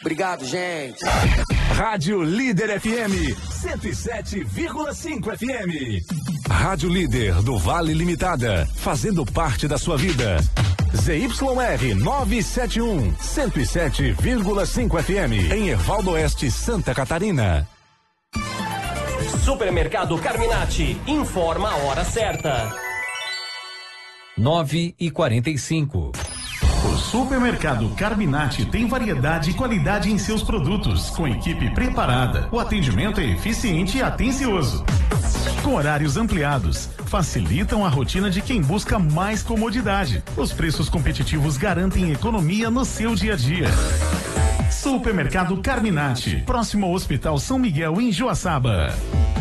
Obrigado, gente. Rádio Líder FM 107,5 FM. Rádio Líder do Vale Limitada, fazendo parte da sua vida. ZYR 971 107,5 FM em Ervaldo Oeste, Santa Catarina. Supermercado Carminati informa a hora certa. 9h45. O Supermercado Carminati tem variedade e qualidade em seus produtos, com equipe preparada. O atendimento é eficiente e atencioso. Com horários ampliados, facilitam a rotina de quem busca mais comodidade. Os preços competitivos garantem economia no seu dia a dia. Supermercado Carminati, próximo ao Hospital São Miguel, em Joaçaba.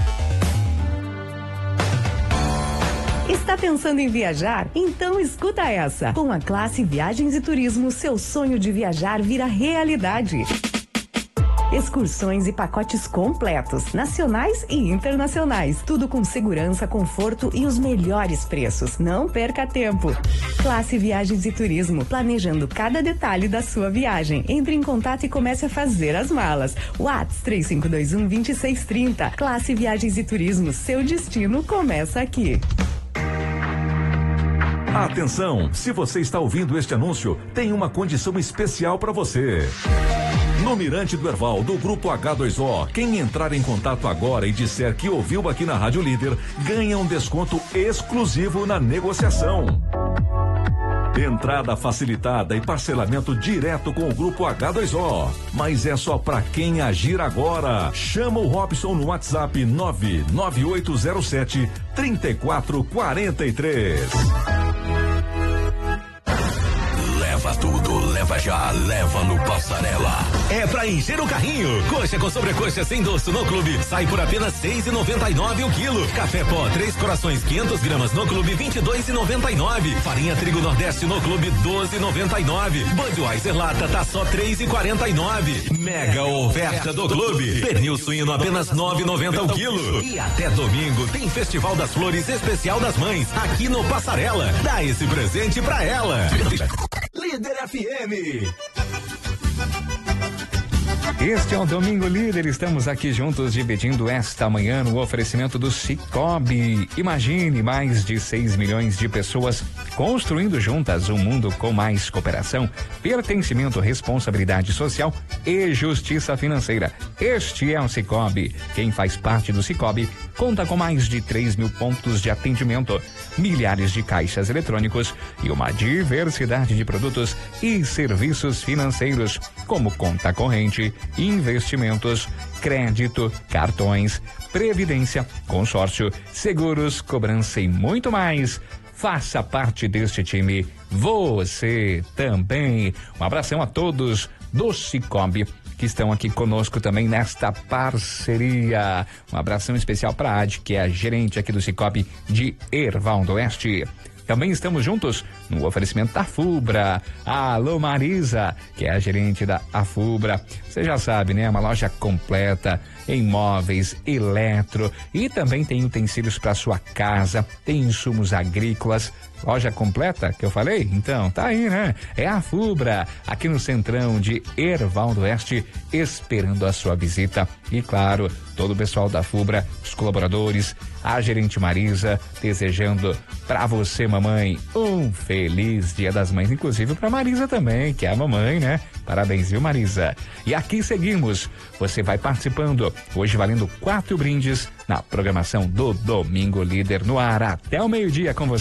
Está pensando em viajar? Então escuta essa. Com a Classe Viagens e Turismo, seu sonho de viajar vira realidade. Excursões e pacotes completos, nacionais e internacionais. Tudo com segurança, conforto e os melhores preços. Não perca tempo. Classe Viagens e Turismo, planejando cada detalhe da sua viagem. Entre em contato e comece a fazer as malas. WhatsApp 3521-2630. Classe Viagens e Turismo, seu destino começa aqui. Atenção, se você está ouvindo este anúncio, tem uma condição especial para você. No Mirante do Herval, do Grupo H2O, quem entrar em contato agora e disser que ouviu aqui na Rádio Líder, ganha um desconto exclusivo na negociação. Entrada facilitada e parcelamento direto com o Grupo H2O. Mas é só para quem agir agora. Chama o Robson no WhatsApp 99807-3443. Leva tudo, leva já, leva no Passarela. É pra encher o carrinho. Coxa com sobrecoxa sem doce no clube sai por apenas R$6,99 o quilo. Café pó 3 corações 500 gramas no clube R$22,99. Farinha trigo Nordeste no clube R$12,99. Budweiser lata tá só R$3,49. Mega oferta do clube. Pernil suíno apenas R$9,90 o quilo. E até domingo tem Festival das Flores Especial das Mães aqui no Passarela. Dá esse presente pra ela. Líder FM. Este é o Domingo Líder, estamos aqui juntos dividindo esta manhã no oferecimento do Sicoob. Imagine mais de 6 milhões de pessoas construindo juntas um mundo com mais cooperação, pertencimento, responsabilidade social e justiça financeira. Este é o Sicoob. Quem faz parte do Sicoob conta com mais de 3 mil pontos de atendimento, milhares de caixas eletrônicos e uma diversidade de produtos e serviços financeiros, como conta corrente, investimentos, crédito, cartões, previdência, consórcio, seguros, cobrança e muito mais. Faça parte deste time, você também. Um abração a todos do Sicoob que estão aqui conosco também nesta parceria. Um abração especial para a Adi, que é a gerente aqui do Sicoob de Ervaldo Oeste. Também estamos juntos no oferecimento da Fubra. Alô Marisa, que é a gerente da Afubra. Você já sabe, né? Uma loja completa em móveis, eletro e também tem utensílios para sua casa, tem insumos agrícolas. Loja completa que eu falei? Então, tá aí, né? É a Fubra, aqui no centrão de Ervaldo Oeste, esperando a sua visita. E claro, todo o pessoal da Fubra, os colaboradores, a gerente Marisa, desejando pra você, mamãe, um feliz Dia das Mães, inclusive pra Marisa também, que é a mamãe, né? Parabéns, viu, Marisa? E aqui seguimos. Você vai participando, hoje valendo 4 brindes na programação do Domingo Líder no ar até o meio-dia com você.